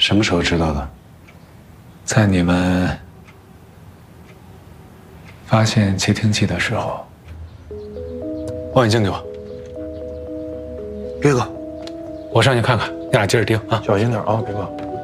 什么时候知道的？ 在你们发现窃听器的时候。望远镜给我。 别哥， 我上去看看，你俩接着盯啊， 小心点啊，别哥。